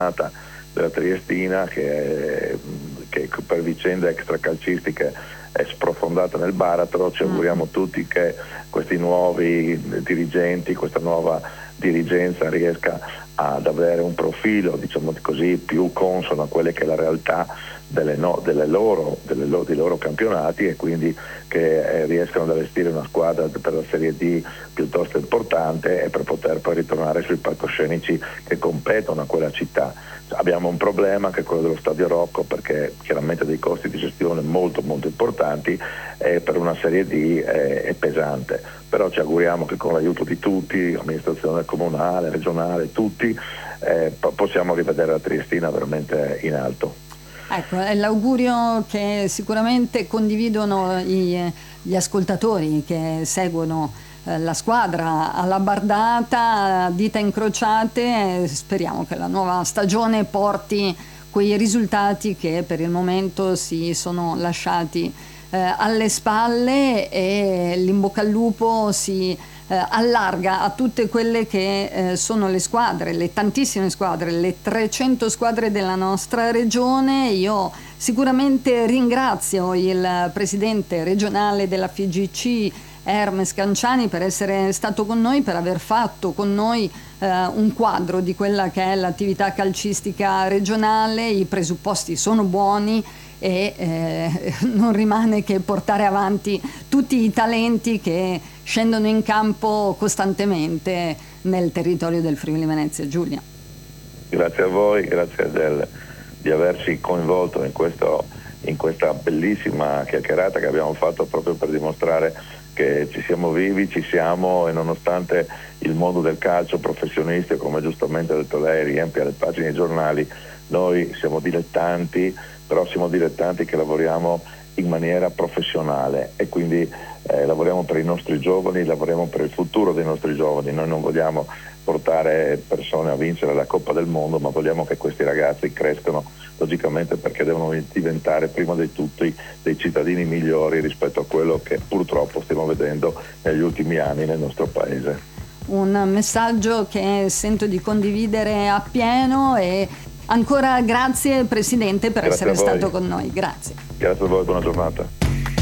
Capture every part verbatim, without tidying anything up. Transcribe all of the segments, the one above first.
della Triestina che, che per vicende extracalcistiche è sprofondata nel baratro. Ci auguriamo tutti che questi nuovi dirigenti, questa nuova dirigenza riesca ad avere un profilo, diciamo così, più consono a quelle che è la realtà delle, no, delle loro, delle loro, dei loro campionati, e quindi che eh, riescano ad allestire una squadra per la Serie D piuttosto importante e per poter poi ritornare sui palcoscenici che competono a quella città. Abbiamo un problema che è quello dello Stadio Rocco, perché chiaramente ha dei costi di gestione molto molto importanti e per una Serie D è, è pesante, però ci auguriamo che con l'aiuto di tutti, amministrazione comunale, regionale, tutti, eh, possiamo rivedere la Triestina veramente in alto. Ecco, è l'augurio che sicuramente condividono i, gli ascoltatori che seguono eh, la squadra alla bardata, dita incrociate, e speriamo che la nuova stagione porti quei risultati che per il momento si sono lasciati eh, alle spalle, e l'in bocca al lupo si eh, allarga a tutte quelle che eh, sono le squadre, le tantissime squadre, le trecento squadre della nostra regione. Io sicuramente ringrazio il presidente regionale della F I G C, Hermes Canciani, per essere stato con noi, per aver fatto con noi eh, un quadro di quella che è l'attività calcistica regionale. I presupposti sono buoni e eh, non rimane che portare avanti tutti i talenti che scendono in campo costantemente nel territorio del Friuli Venezia Giulia. Grazie a voi, grazie del, di averci coinvolto in, questo, in questa bellissima chiacchierata che abbiamo fatto proprio per dimostrare che ci siamo vivi, ci siamo, e nonostante il mondo del calcio professionistico, come giustamente ha detto lei, riempie le pagine dei giornali, noi siamo dilettanti, però siamo dilettanti che lavoriamo in maniera professionale, e quindi eh, lavoriamo per i nostri giovani, lavoriamo per il futuro dei nostri giovani. Noi non vogliamo portare persone a vincere la Coppa del Mondo, ma vogliamo che questi ragazzi crescano, logicamente perché devono diventare prima di tutti dei cittadini migliori rispetto a quello che purtroppo stiamo vedendo negli ultimi anni nel nostro paese. Un messaggio che sento di condividere appieno, e ancora grazie Presidente per Grazie essere stato con noi. Grazie. Grazie a voi, buona giornata.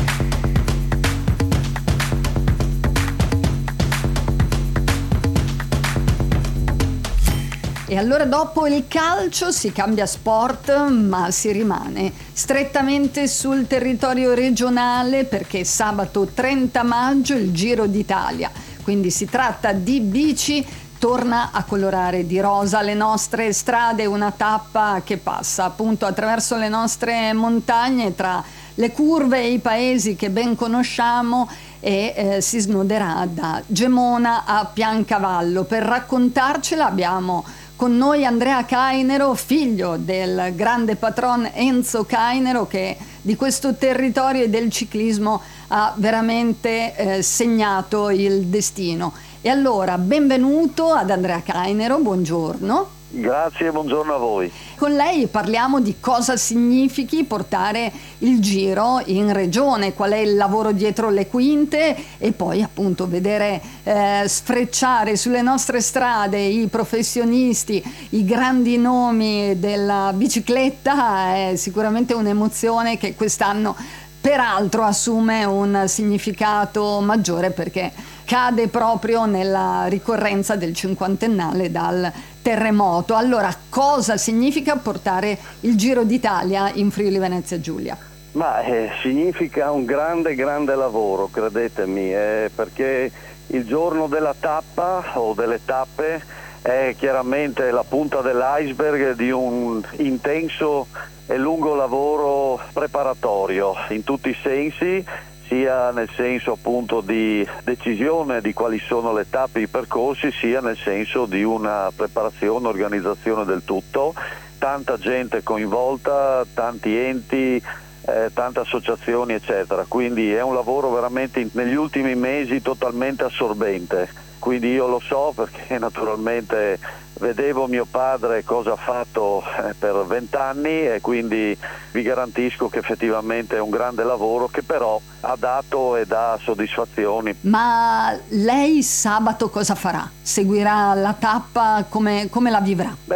E allora dopo il calcio si cambia sport, ma si rimane strettamente sul territorio regionale, perché sabato trenta maggio il Giro d'Italia, quindi si tratta di bici, torna a colorare di rosa le nostre strade, una tappa che passa appunto attraverso le nostre montagne, tra le curve e i paesi che ben conosciamo, e eh, si snoderà da Gemona a Piancavallo. Per raccontarcela abbiamo con noi Andrea Cainero, figlio del grande patron Enzo Cainero, che di questo territorio e del ciclismo ha veramente eh, segnato il destino. E allora, benvenuto ad Andrea Cainero, buongiorno. Grazie, buongiorno a voi. Con lei parliamo di cosa significhi portare il Giro in regione, qual è il lavoro dietro le quinte, e poi appunto vedere eh, sfrecciare sulle nostre strade i professionisti, i grandi nomi della bicicletta. È sicuramente un'emozione che quest'anno peraltro assume un significato maggiore, perché cade proprio nella ricorrenza del cinquantennale dal terremoto. Allora, cosa significa portare il Giro d'Italia in Friuli Venezia Giulia? Ma eh, significa un grande grande lavoro, credetemi, eh, perché il giorno della tappa o delle tappe è chiaramente la punta dell'iceberg di un intenso e lungo lavoro preparatorio in tutti i sensi, sia nel senso appunto di decisione di quali sono le tappe e i percorsi, sia nel senso di una preparazione, organizzazione del tutto, tanta gente coinvolta, tanti enti, eh, tante associazioni eccetera, quindi è un lavoro veramente negli ultimi mesi totalmente assorbente. Quindi io lo so perché naturalmente vedevo mio padre cosa ha fatto per vent'anni, e quindi vi garantisco che effettivamente è un grande lavoro che però ha dato e dà soddisfazioni. Ma lei sabato cosa farà? Seguirà la tappa? Come, come la vivrà? Beh,